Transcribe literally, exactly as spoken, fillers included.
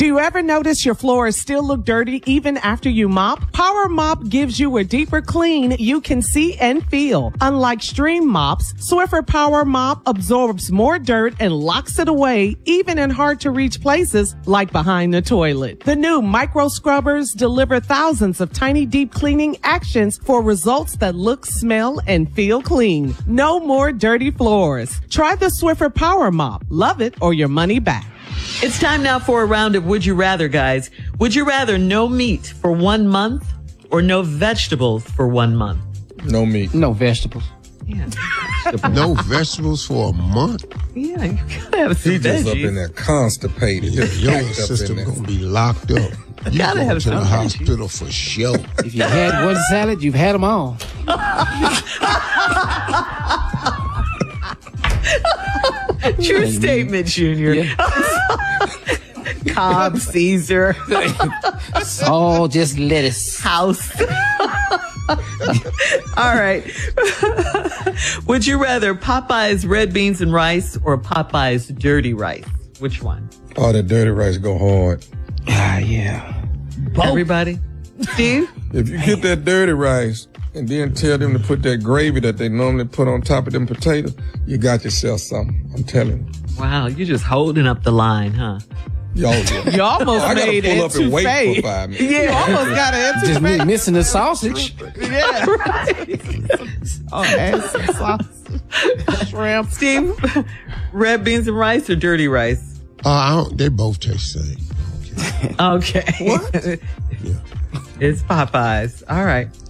Do you ever notice your floors still look dirty even after you mop? Power Mop gives you a deeper clean you can see and feel. Unlike Stream mops, Swiffer Power Mop absorbs more dirt and locks it away even in hard-to-reach places like behind the toilet. The new micro scrubbers deliver thousands of tiny deep cleaning actions for results that look, smell, and feel clean. No more dirty floors. Try the Swiffer Power Mop. Love it or your money back. It's time now for a round of Would You Rather, guys. Would you rather no meat for one month or no vegetables for one month? No meat. No vegetables. Yeah. No vegetables for a month? Yeah, you gotta have some He just veggies. up in there constipated. Your, Just your packed up in system there. gonna be locked up. You Gotta go have to the some hospital for sure. If you had one salad, you've had them all. True statement, Junior. Yeah. Cobb, Caesar, It's all just lettuce. house. All right. Would you rather Popeye's red beans and rice or Popeye's dirty rice? Which one? Oh, that dirty rice go hard. Ah, yeah. Everybody? Steve? If you get that dirty rice and then tell them to put that gravy that they normally put on top of them potatoes, you got yourself something. I'm telling you. Wow, you're just holding up the line, huh? Y'all, You almost I gotta made pull up and wait etouffee. for five minutes. You almost got an Just etouffee. mi- missing the sausage. Yeah. Oh, and some sausage. Shrimp. Steve, red beans and rice or dirty rice? Uh, I don't, they both taste the same. Okay. What? It's Popeyes. All right.